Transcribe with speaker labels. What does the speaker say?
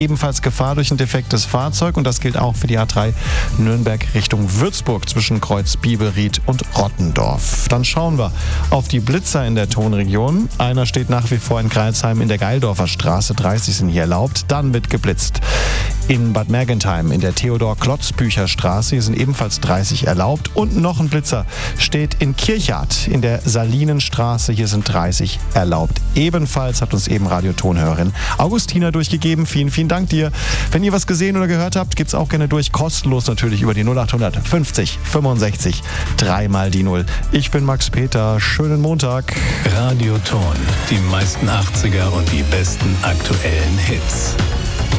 Speaker 1: Ebenfalls Gefahr durch ein defektes Fahrzeug und das gilt auch für die A3 Nürnberg Richtung Würzburg zwischen Kreuz Biebelried und Rottendorf. Dann schauen wir auf die Blitzer in der Tonregion. Einer steht nach wie vor in Greilsheim in der Geildorfer Straße, 30 sind hier erlaubt. Dann wird geblitzt in Bad Mergentheim in der Theodor-Klotzbücher-Straße. Hier sind ebenfalls 30 erlaubt. Und noch ein Blitzer steht in Kirchhardt in der Salinenstraße. Hier sind 30 erlaubt. Ebenfalls hat uns eben Radiotonhörerin Augustina durchgegeben. Vielen, vielen Dank dir. Wenn ihr was gesehen oder gehört habt, gibt's auch gerne durch. Kostenlos natürlich über die 0800 50 65 3 mal die 0. Ich bin Max Peter. Schönen Montag.
Speaker 2: Radioton. Die meisten 80er und die besten aktuellen Hits.